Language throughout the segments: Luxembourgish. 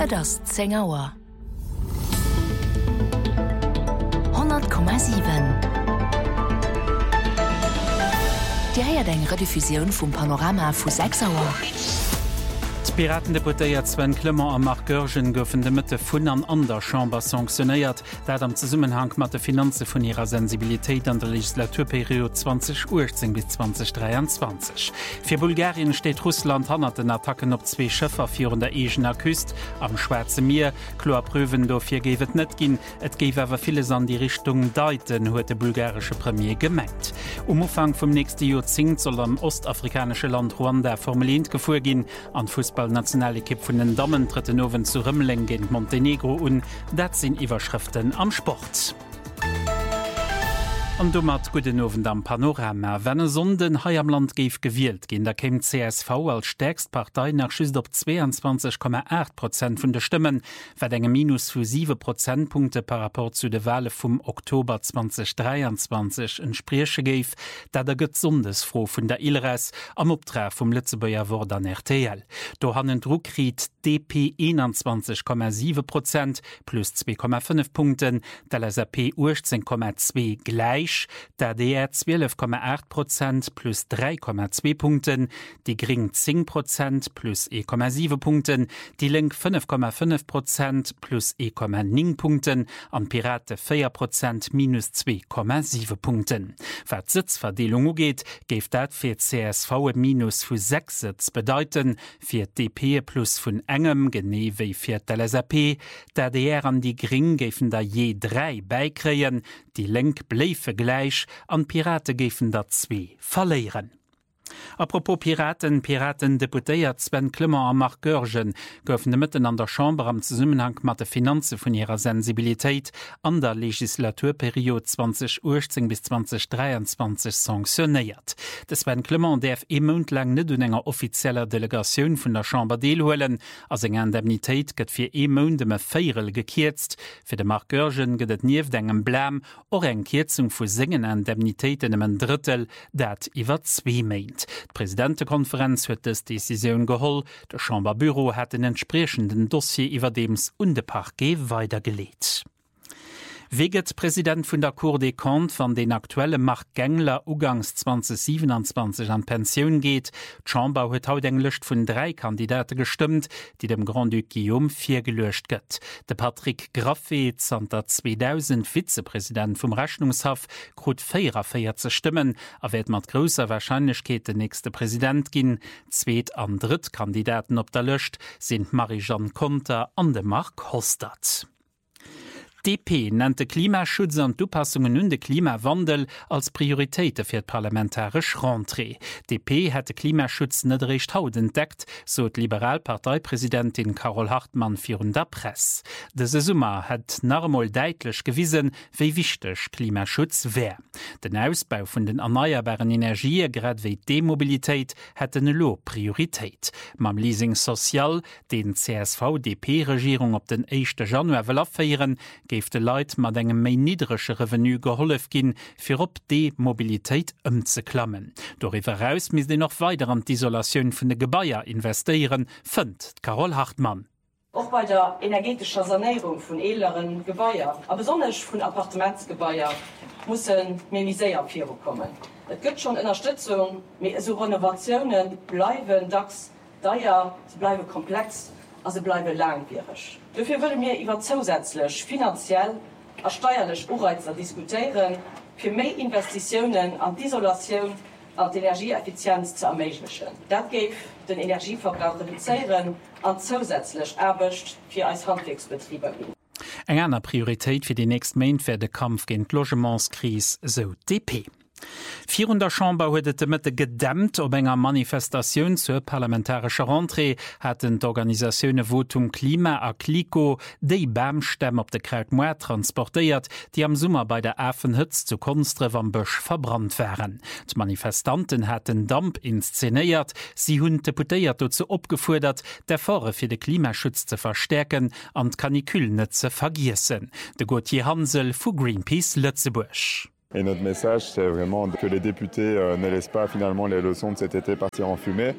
Et ass 10 Auer. 100,7. Di heiert eng Rediffusioun vum Panorama vu 6 Auer. Piraten deputéiert Sven Klemmer am Mark Görgen goufen de Mëtte vun an der Chamber sanktionéiert, dat am Zusammenhang mat de Finanze vun ihrer Sensibilitéit an der Legislaturperiode 2018 bis 2023. Fir Bulgarien steht Russland hannner den Attacken op 2 Schëffer virun der Egener Küst am Schwarze Meer. Kloerprüwen dofir gewet net ginn, et géif awer vieles an die Richtung deiten, huet de bulgarsche Premier gemengt. Ufang vum nächste Jozing soll am ostafrikanische Land Ruanda formelint gefuer ginn an Fußball-Nationalekipp vun den Damen tritt nowen zu Rëmmling gegen Montenegro un, dat sinn Iwerschriften am Sport. An du mat gute Nowen am Panorama. Wenn Sonden hai am Land geif gewielt, gin der käm CSV als stärkst Partei nach schüst op 22,8% vun de Stimmen, wat engem Minus vu 7 Prozentpunkte par rapport zu de Wale vum Oktober 2023 entsprieche geif, dat der gëtt Sondesfro vun der ILRS am Optrag vum Litzebauer Wort an RTL. Do hannen Druckriet DP 21,7% plus 2,5 Punkten, der LSAP 18,2 gleich, der DR 12,8% plus 3,2 Punkten, die Gring 10% plus 1,7 Punkten, die Link 5,5% plus 1,9 Punkten, an Pirate 4% minus 2,7 Punkten. Wat Sitzverdelung geht, geeft dat fir CSV minus vu 6 Sitz bedeuten, fir DP plus vun engem genewei fir LSAP, der DR an die Gring gefen da je 3 beikreien, die Link bleife gleich, an Pirate gefen dat 2 verleieren. Apropos Piraten deputéiert Sven Klemmer am Mark Görgen goufen de Mëtten an der Chamber am Zusammenhang mat de Finanze vun ihrer Sensibilitéit an der Legislaturperiode 2018 bis 2023 sanktionéiert. De Sven Klemmer derf emundlang net un enger offizieller Delegatioun vun der Chamber deelhoelen, as eng Indemnitéit gëtt fir emundeme Féierel gekiertzt, fir de Mark Görgen gëtt et nieef engem Blam or eng Kierzung vu sengen Indemnitéiten em Drittel, dat iwwer 2 meint. Die Präsidentenkonferenz huet es Decision geholl, der Chamberbüro hat den entsprechenden Dossier iwwer dems und de Parquet weitergelegt. Weget Präsident vun der Cour des Comptes van den aktuelle Mark Gengler ugangs 2027 an Pensionioun geht. Chamber huet haut eng Lëcht vun 3 Kandidate gestimmt, die dem Grand Duc Guillaume 4 gelecht gëtt. De Patrick Graffet zanter 2000 Vizepräsident vum Rechnungshof krut 44 Stimmen, awert mat grosser Wahrscheinlichkeit de nächste Präsident ginn. Zweet an dritt Kandidaten op der Lëcht sind Marie-Jeanne Conter an de Mark Hostad. DP nannte Klimaschutz an Dupassungen und de Klimawandel als Prioritäten für parlamentarisch Rentrée. DP hätte Klimaschutz nicht recht haut entdeckt, so die Liberalparteipräsidentin Carol Hartmann für der Presse. Diese Sommer hat normal deutlich gewiesen, wie wichtig Klimaschutz wäre. Den Ausbau von den erneuerbaren Energien, gerade wie Demobilität, hätte eine low Priorität. Mam Leasing Social, den CSV-DP-Regierung op den 1. Januar will abfeiern, geef de Leiit mat engem méi niedrigsche Revenu gehollef ginn, fir op de Mobilitéit ëmzeklammen. Doriwweraus mis de noch weiter an d'Isolatioun vun de Gebaier investieren, fënnt Carol Hartmann. Auch bei der energetischer Sanierung von älteren Gebäuder, aber besonders von Appartementsgebäuder, müssen Memiséier kommen. Es gibt schon Unterstützung, so Renovationen bleiben DAX, daher bleiben komplex, also bleiben langwierig. Dafür würde mir über zusätzlich finanziell und steuerlich Anreize diskutieren, für mehr Investitionen an die Isolation und die Energieeffizienz zu ermöglichen. Das gibt den Energieverbrauch reduzieren und zusätzlich Arbeit für als Handwerksbetriebe. Eng aner Priorität für die nächste Main für den Kampf gegen die Logementskrise, so DP. 400 Chamber huet Mëtte gedämmt op enger Manifestationun zur parlamentarischer Rentrée hatten d'Organisaioune Votum Klima a Kliko déi Bämstämm op de Krautmoer transportéiert, die am Summer bei der Äfenhëtz zu Konstrew am Bëch verbrannt wären. D' Manifestanten hätten Damp inszenéiert, sie hunn Deputéiert dazu opgefuerdert, der Fore fir de Klimaschutz ze verstärken an d'Kanikül net ze vergiessen. De Gauthier Hansel vu Greenpeace Lützeburg. Et notre message, c'est vraiment que les députés ne laissent pas finalement les leçons de cet été partir en fumée.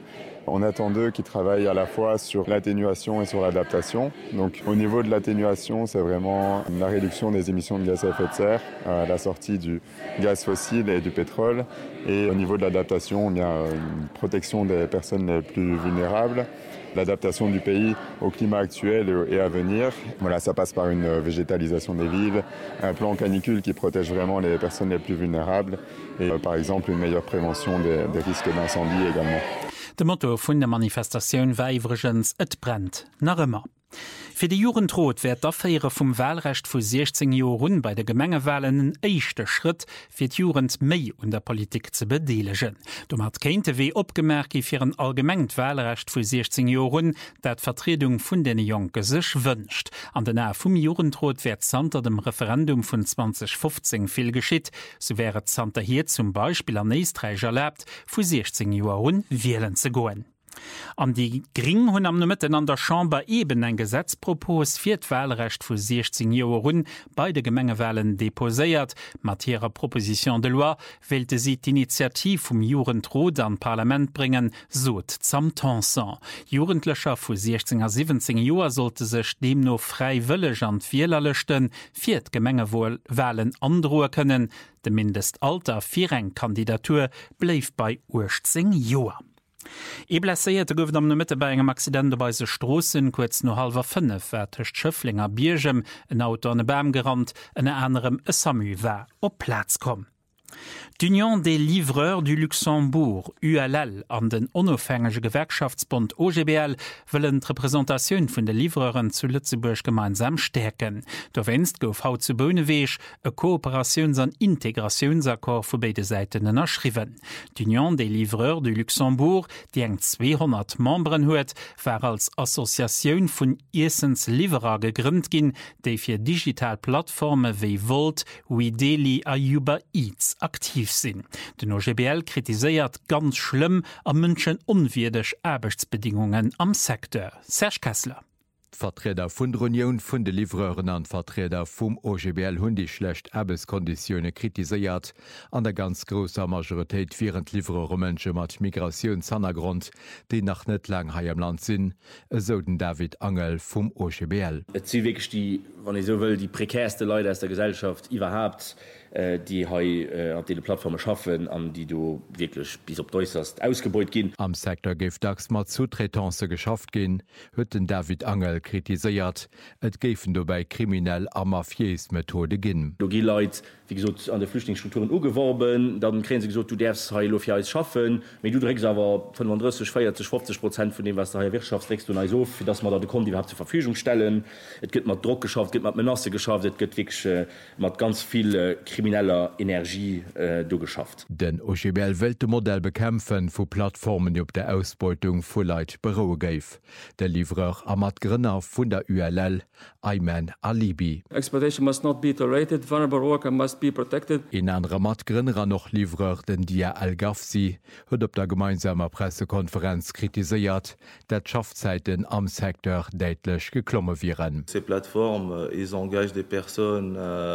On attend d'eux qui travaillent à la fois sur l'atténuation et sur l'adaptation. Donc au niveau de l'atténuation, c'est vraiment la réduction des émissions de gaz à effet de serre, la sortie du gaz fossile et du pétrole. Et au niveau de l'adaptation, il y a une protection des personnes les plus vulnérables, l'adaptation du pays au climat actuel et à venir. Voilà, ça passe par une végétalisation des villes, un plan canicule qui protège vraiment les personnes les plus vulnérables et par exemple une meilleure prévention des risques d'incendie également. De Motto vun der Manifestationun war iwregens et brennt nach ëmmer. Fi de Jugendrot werd d'Afféiere vum Wahlrecht vu 16 Joren bei de Gemengewahlen en eischchte Schritt fir d Jugend méi und der Politik ze bedeelegen. Du mat kéinte wéi opgemerki fir een allgemengt Wahlrecht vu 16 Joren, dat d'Vertretung vun dene Joke sech wënscht. An den Nahe vum Jugendrot werd zanter dem Referendum vun 2015 vill geschitt, so wäret zanter hier zum Beispiel an Eestreich erlaubt, vu 16 Joren wählen ze goen. An die Gring hunn am Nëmmetten an der Chamber eben en Gesetzpropos fir d'Wahlrecht vu 16 Joren bei de Gemengewahlen deposéiert. Mat ihrer Proposition de loi wählte sie d'Initiativ vum Jugendrot an Parlament bringen, sot zam Tansan. Jugendlecher vu 16 a 17 Joer sollte sech demno freiwëlleg an d'Wieler lechten, fir d'Gemengewahlen androe kënnen. De Mindestalter fir eng Kandidatur bleif bei 18 Joer. Blesséiert gouf am Mitte bei engem Accident bei se Strossen kurz no 4:30 wärtecht Schëfflinger Biergem en Auto an e Bäm gerammt en anderem e Samu war op Platz kom. D'Union des Livreurs du Luxembourg, ULL, an den onofhängege Gewerkschaftsbund OGBL wëllen d'Repräsentatioun vun de Livreuren zu Lützeburg gemeinsam stärken. Do wennst gouf haut zu Böneweeg e Kooperations- an Integrationsakkord vu beide Seiten erschriwen. D'Union des Livreurs du Luxembourg, die eng 200 Membren huet, war als Assoziatioun vun Essensliverer gegrünnt ginn, déi fir Digitalplattforme wéi Volt, Wideli a Uber Eats aktiv sinn. Den OGBL kritiséiert ganz schlimm a Mënschen unwierdeg Arbeitsbedingungen am Sektor. Serge Kessler. Vertreter vun d'Union vun de Livreuren an Vertreter vum OGBL hunn die schlecht Arbeitskonditionne kritiséiert, an der ganz grosser Majoritéit viren Livreurer Mënsche mat Migrationshintergrund, die nach net lang hai am Land sinn, eso den David Angel vum OGBL. Et sie wirklich die, wann ich so will, die prekärste Leute aus der Gesellschaft überhaupt, die an die Plattformen schaffen, an die du wirklich bis op äußerst ausgebeut gin. Am Sektor geif dacks mat Zutretanse geschafft gin, huet den David Angel kritiséiert, et géfen du bei kriminell a mafies Methode ginn. Logie Leiit wie gesagt, an der Flüchtlingsstrukturen ugeworben, dann kräen sie gesagt, du darfst Heilofia schaffen, mit du direkt aber 35-50% von dem, was der Wirtschaftsrecht du so, für das man da kommt, die überhaupt zur Verfügung stellen. Es gibt mal Druck geschafft, gibt mal Menasse geschafft, es gibt wirklich mit ganz viel krimineller Energie geschafft. Den OGBL will das Modell bekämpfen, wo Plattformen die op der Ausbeutung von Leuten beruhen geif. Der Livreur Ahmad Grinner von der ULL, Ayman Alibi. Exploitation must not be tolerated, vulnerable worker must be protected. In anderer Mat Grinner noch Livreur den Dia Al-Gafsi huet op der gemeinsamer Pressekonferenz kritisiert, dat Schaffzeiten am Sektor deitlich geklomme viren. Ces plateformes, ils engagent des personnes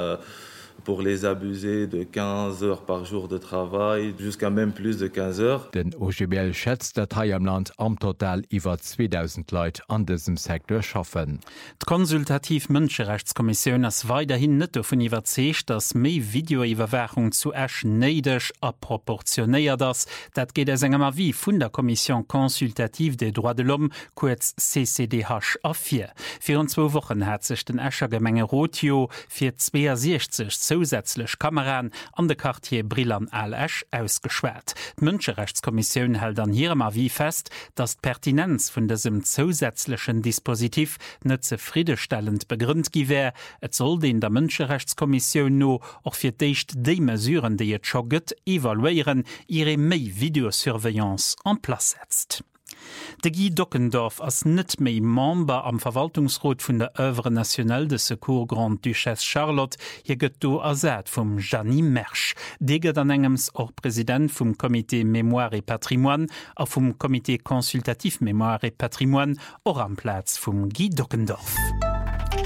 pour les abuser de 15 heures par jour de travail, jusqu'à même plus de 15 heures. Den OGBL schätzt, dat Hai am Land am Total iwwer 2000 Leute an diesem Sektor schaffen. Die Konsultativ Mënscherechtskommission ass weiterhin net davon iwwerzecht, dass méi Videoiwwerwachung zu Äsch neidech a proportionéiert das. Dat geht es engem wie vun der Kommission Konsultativ des Droits de l'Homme, kurz CCDH A4. 24 Wochen hat sich den Äscher Gemenge Rotio fir 62 zusätzlich Kameran an de Quartier Brillan Al-Esch ausgeschwert. Die Mënscherechtskommission hält an ihrem Avis fest, dass die Pertinenz von diesem zusätzlichen Dispositiv nicht zufriedenstellend begründet gewähr. Es soll den der Mënscherechtskommission no auch für die Mesuren, die jetzt schon gibt, evaluieren, ihre Videosurveillance en place setzt. De Guy Dockendorf ass net méi Member am Verwaltungsrat vun der Œuvre Nationale de Secours Grande Duchesse Charlotte, hier gëtt do ersät vum Jeannie Mersch. Deget an engems och Präsident vum Comité Mémoire et Patrimoine a vum Comité Consultatif Mémoire et Patrimoine or am Platz vum Guy Dockendorf.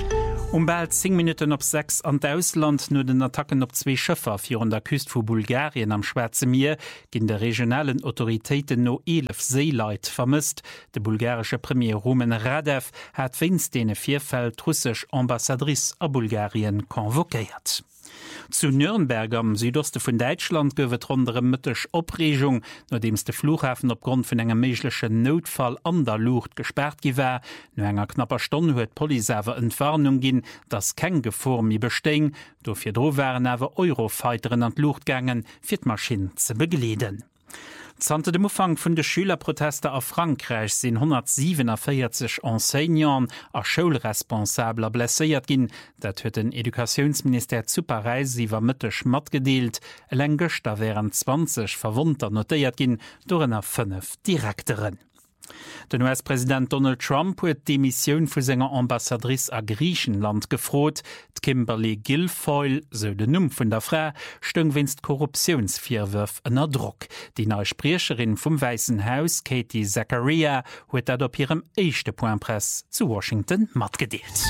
Bald 10 Minuten op 6 an d'Ausland no den Attacken op 2 Schëffer fir an der Küst vu Bulgarien am Schwarze Meer ginn der regionalen Autoritéiten no 11 Seeleit vermisst. De bulgarsche Premier Rumen Radev hat winst dee Vierfeld russsisch Ambassadrice a Bulgarien konvokéiert. Zu Nürnberg am Südoste vun Deutschland gowet rondere mëttech Opregung, nodems de Flughafen opgrund vun engem méiglechen Notfall an der Luucht gesperrt iwwer. No enger knapper Stonn huet Polisawer Entwarnung ginn, dats keng Geformi besteng, do fir dro waren awer Eurofighteren an Luuchtgangen fir d'Maschinen ze begleden. Zante dem Ufang vun de Schülerproteste a Frankreich sinn 147 Enseignants a Schulresponsabler blesséiert ginn, dat huet den Edukationsminister zu Paris iwwer mëttech mat gedeelt, Längëchter wären 20 Verwunter notéiert ginn dorenner 5 Direktoren. Den US-Präsident Donald Trump huet die Mission vu senger Ambassadrice a Griechenland gefrot. Kimberly Guilfoyle, so de Numm vun der Frau, stung winst Korruptionsvirwürf ënner Druck. Die neue Sprecherin vum Weißen Haus, Katie Zachariah, huet dat op ihrem eischchte Pointpress zu Washington matgedeelt.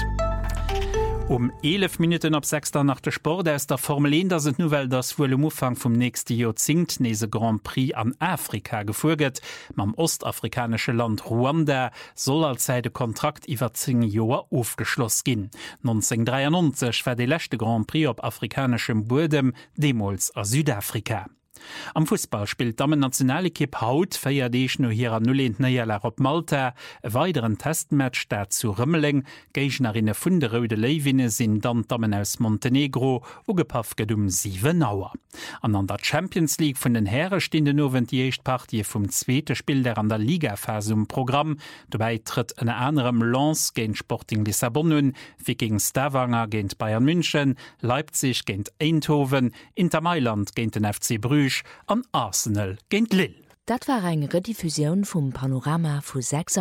11 Minuten op 6 nach der Sport aus der Formel 1, da sind Nouvelle, dass wohl im Umfang vom nächsten Jahrzehnt nese Grand Prix an Afrika gefolget. Mam ostafrikanische Land Ruanda soll als Seite Kontrakt iwwer 10 Jahre aufgeschlossen gin. 1993 war der letzte Grand Prix op afrikanischem Boden, demals a Südafrika. Am Fußball spielt Damen Nationalekipp haut feiert deich no hier an 0. Neierler op Malta, e weiteren Testmatch dat zu Rëmmeling, Geichnerinnen vun de Rode Leiwinne sinn dann Damen aus Montenegro ugepafket 7 Auer. An der Champions League vun den Herren stehen den nowen die Echtpartie vum zweete Spiel der an der Ligaphase Programm. Dabei tritt en anderem Lens géint Sporting Lissabon, wie gegen Stavanger géint Bayern München, Leipzig géint Eindhoven, Inter Mailand géint den FC Bruges, an Arsenal géint Lille. Dat war eng Rediffusion vum Panorama vu 6